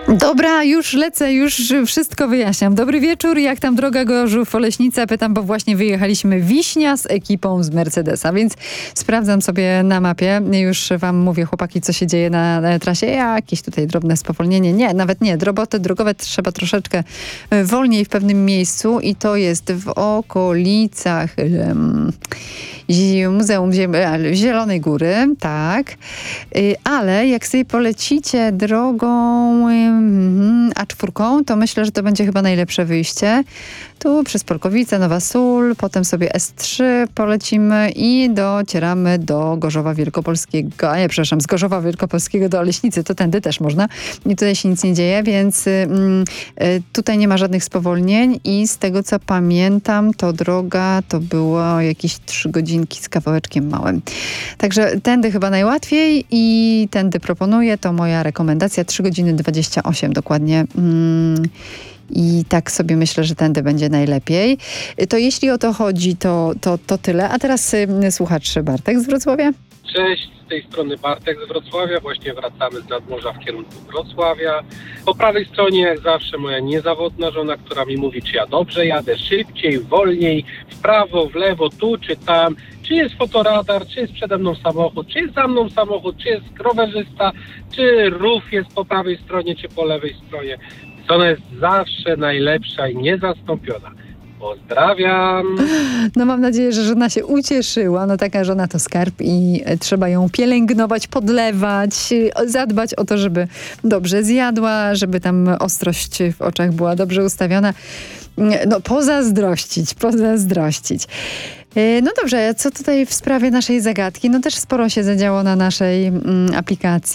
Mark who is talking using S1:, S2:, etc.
S1: Dobra, już lecę, już wszystko wyjaśniam. Dobry wieczór, jak tam droga Gorzów-Oleśnica? Pytam, bo właśnie wyjechaliśmy Wiśnia z ekipą z Mercedesa, więc sprawdzam sobie na mapie. Już wam mówię, chłopaki, co się dzieje na trasie. Jakieś tutaj drobne spowolnienie. Nie, nawet nie. Roboty drogowe trzeba troszeczkę wolniej w pewnym miejscu i to jest w okolicach Muzeum Zielonej Góry, tak. Ale jak sobie polecicie drogą A4, to myślę, że to będzie chyba najlepsze wyjście. Tu przez Polkowice, Nowa Sól, potem sobie S3 polecimy i docieramy do Gorzowa Wielkopolskiego. Z Gorzowa Wielkopolskiego do Oleśnicy, to tędy też można. I tutaj się nic nie dzieje, więc tutaj nie ma żadnych spowolnień i z tego, co pamiętam, to droga to było jakieś 3 godzinki z kawałeczkiem małym. Także tędy chyba najłatwiej i tędy proponuję, to moja rekomendacja, 3 godziny 28 dokładnie. I tak sobie myślę, że tędy będzie najlepiej. To jeśli o to chodzi, to tyle. A teraz słuchacz Bartek z Wrocławia.
S2: Cześć, z tej strony Bartek z Wrocławia. Właśnie wracamy z nadmorza w kierunku Wrocławia. Po prawej stronie jak zawsze moja niezawodna żona, która mi mówi, czy ja dobrze jadę, szybciej, wolniej, w prawo, w lewo, tu czy tam. Czy jest fotoradar, czy jest przede mną samochód, czy jest za mną samochód, czy jest rowerzysta, czy rów jest po prawej stronie, czy po lewej stronie. Ona jest zawsze najlepsza i niezastąpiona. Pozdrawiam.
S1: No mam nadzieję, że żona się ucieszyła. No taka żona to skarb i trzeba ją pielęgnować, podlewać, zadbać o to, żeby dobrze zjadła, żeby tam ostrość w oczach była dobrze ustawiona. No pozazdrościć. No dobrze, co tutaj w sprawie naszej zagadki? No też sporo się zadziało na naszej aplikacji.